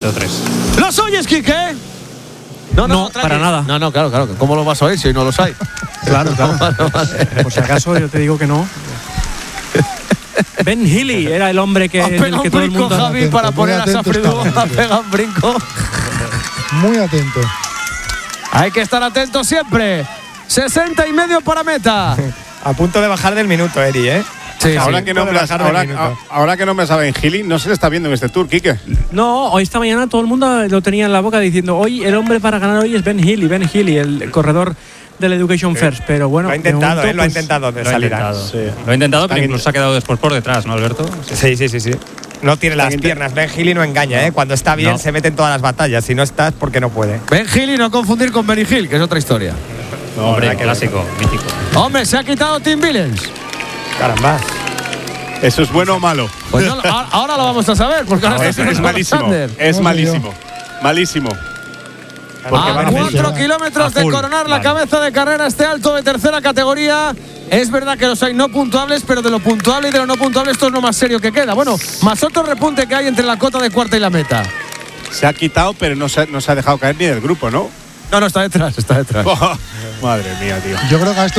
0-3. ¿Los oyes, Quique? No, para nada. No, claro. ¿Cómo lo vas a oír si hoy no los hay? Claro. Vale. Por si acaso, yo te digo que no. Ben Healy era el hombre que, Ha pegado que un todo el brinco, mundo. Javi, atento, para muy poner a atento Safridú. está, Ha pegado un brinco. Muy atento. Hay que estar atento siempre. 60 y medio para meta. A punto de bajar del minuto, Eri, ¿eh? Sí, Ahora, sí. que no ahora que no me saben Gili, no se le está viendo en este tour, Quique. No, hoy esta mañana todo el mundo lo tenía en la boca diciendo hoy el hombre para ganar hoy es Ben Healy, el corredor del Education First. Pero bueno, Lo ha intentado, de momento, lo ha pues, intentado de Lo ha salir. intentado. Sí. Lo ha intentado, pero incluso ha quedado después por detrás, ¿no, Alberto? Sí. No tiene las piernas. Ben Healy no engaña, ¿eh? Cuando está bien se mete en todas las batallas. Si no está es porque no puede. Ben Healy, no confundir con Benny Hill, que es otra historia. No, hombre, clásico, mítico. Hombre, se ha quitado Tim Billens. Caramba. ¿Eso es bueno o malo? Pues no, ahora lo vamos a saber, porque ahora está Es malísimo. Alexander. Es No sé malísimo. Malísimo. A van a 4 kilómetros de coronar la cabeza de carrera este alto de tercera categoría. Es verdad que los hay no puntuables, pero de lo puntuable y de lo no puntuable esto es lo más serio que queda. Bueno, más otro repunte que hay entre la cota de cuarta y la meta. Se ha quitado, pero no se ha dejado caer ni del grupo, ¿no? No, está detrás. Madre mía, tío. Yo creo que a estos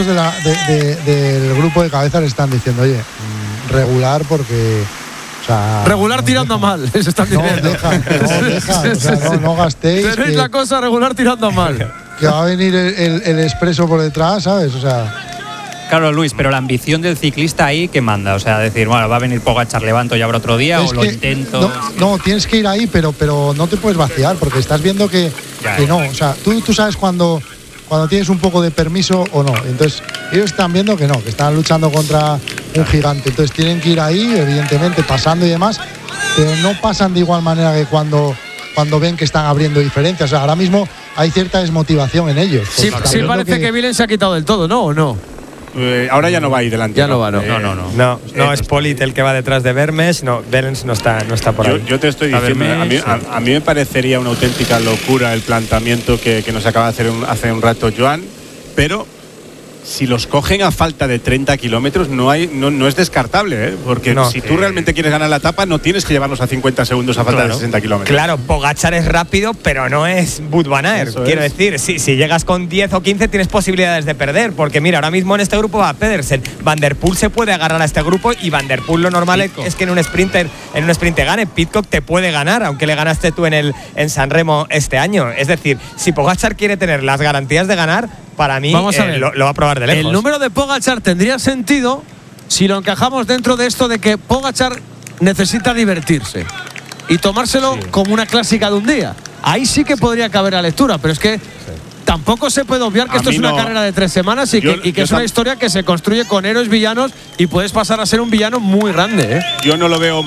del grupo de cabeza le están diciendo, oye, regular porque… O sea, Regular tirando mal, se están no diciendo. deja. O sea, no gastéis. Tenéis la cosa regular tirando mal. Que va a venir el expreso por detrás, ¿sabes? O sea… Claro, Luis, pero la ambición del ciclista ahí, ¿qué manda? O sea, decir, bueno, va a venir Pogačar, levanto y habrá otro día, o lo intento. No, tienes que ir ahí, pero no te puedes vaciar, porque estás viendo que no. O sea, tú sabes cuando tienes un poco de permiso o no. Entonces, ellos están viendo que no, que están luchando contra un gigante. Entonces, tienen que ir ahí, evidentemente, pasando y demás, pero no pasan de igual manera que cuando ven que están abriendo diferencias. O sea, ahora mismo hay cierta desmotivación en ellos. Sí, parece que Billens se ha quitado del todo, ¿no? ¿O no? Ahora ya no va ahí delante. Ya no va, no. No, es Polit el que va detrás de Vermes. No, Billens no está por ahí. Yo te estoy diciendo, a mí me parecería una auténtica locura el planteamiento que nos acaba de hacer hace un rato Joan, pero si los cogen a falta de 30 kilómetros no es descartable, ¿eh? Porque si tú realmente quieres ganar la etapa no tienes que llevarlos a 50 segundos a falta de 60 kilómetros. Claro, Pogačar es rápido, pero no es Wout van Aert. Quiero decir, si llegas con 10 o 15 tienes posibilidades de perder, porque mira, ahora mismo en este grupo va Pedersen. Van der Poel se puede agarrar a este grupo y Van der Poel lo normal es que en un sprint gane. Pitcock te puede ganar, aunque le ganaste tú en San Remo este año. Es decir, si Pogačar quiere tener las garantías de ganar, para mí Vamos a ver. lo va a probar de lejos. El número de Pogačar tendría sentido si lo encajamos dentro de esto de que Pogačar necesita divertirse y tomárselo como una clásica de un día. Ahí sí que podría caber la lectura, pero es que tampoco se puede obviar que esto es una carrera de 3 semanas y que es una historia que se construye con héroes villanos y puedes pasar a ser un villano muy grande, ¿eh? Yo no lo veo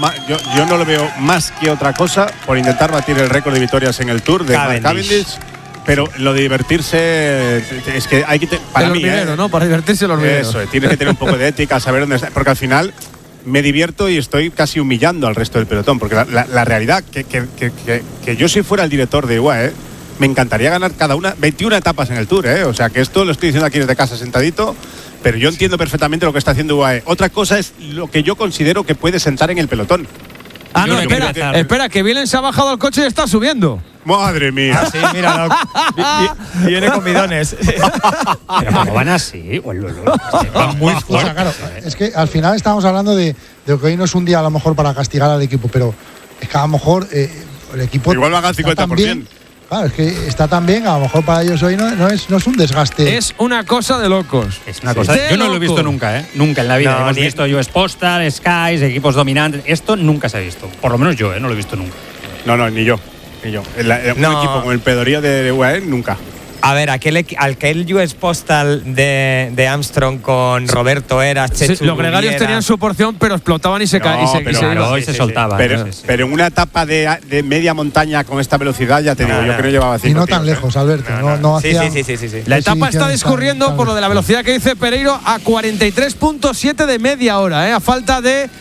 más que otra cosa por intentar batir el récord de victorias en el Tour de Cavendish. Pero lo de divertirse es que hay que para el mí, hormiguero, ¿no? Para divertirse el hormiguero. Eso, tienes que tener un poco de ética, saber dónde está, porque al final me divierto y estoy casi humillando al resto del pelotón, porque la realidad que yo si fuera el director de UAE, me encantaría ganar cada una 21 etapas en el Tour, o sea, que esto lo estoy diciendo aquí desde casa sentadito, pero yo entiendo perfectamente lo que está haciendo UAE. Otra cosa es lo que yo considero que puede sentar en el pelotón. Ah, no, espera, que Billens se ha bajado al coche y está subiendo. Madre mía. Sí, mira, viene con bidones. Pero ¿cómo van así? Van muy fuerte. O sea, claro, es que al final estamos hablando de que hoy no es un día a lo mejor para castigar al equipo, pero es que a lo mejor el equipo… Igual van al 50%. Claro, es que está tan bien, a lo mejor para ellos hoy no es un desgaste. Es una cosa de locos. Es una cosa. Yo no lo he visto nunca, ¿eh? Nunca en la vida. Hemos visto US Postal, Skies, equipos dominantes. Esto nunca se ha visto. Por lo menos yo, no lo he visto nunca. No, ni yo. Un equipo con el pedorío de UAE, nunca. A ver, aquel US Postal de Armstrong con Roberto Eras, Chechu los gregarios tenían su porción, pero explotaban y se caían. Hoy se soltaban. Pero en una etapa de media montaña con esta velocidad, ya te digo, yo creo que llevaba 5 y no tan lejos, Alberto. No hacía… Sí. La etapa está discurriendo por lo de la velocidad que dice Pereiro a 43.7 de media hora, a falta de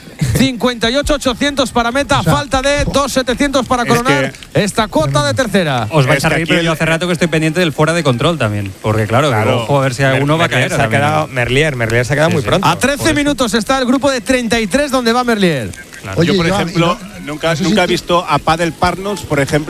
58.800 para meta, falta de 2.700 para coronar esta cuota de tercera. Os vais a reír, pero yo hace rato que estoy pendiente del fuera de control también, porque claro. Ojo a ver si alguno va a caer. Se ha quedado Merlier se ha quedado muy pronto. A 13 minutos está el grupo de 33 donde va Merlier. Oye, yo, por ejemplo, nunca he visto a Padel Parnos, por ejemplo,